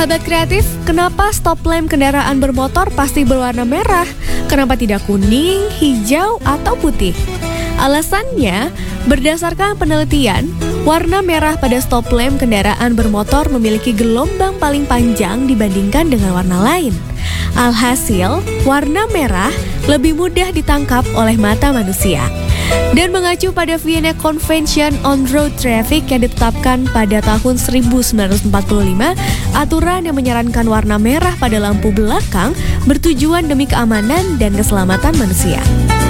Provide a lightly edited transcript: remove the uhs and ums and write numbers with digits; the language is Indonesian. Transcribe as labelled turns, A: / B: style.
A: Sahabat kreatif, kenapa stop lamp kendaraan bermotor pasti berwarna merah? Kenapa tidak kuning, hijau, atau putih? Alasannya, berdasarkan penelitian, warna merah pada stop lamp kendaraan bermotor memiliki gelombang paling panjang dibandingkan dengan warna lain. Alhasil, warna merah lebih mudah ditangkap oleh mata manusia. Dan mengacu pada Vienna Convention on Road Traffic yang ditetapkan pada tahun 1945, aturan yang menyarankan warna merah pada lampu belakang bertujuan demi keamanan dan keselamatan manusia.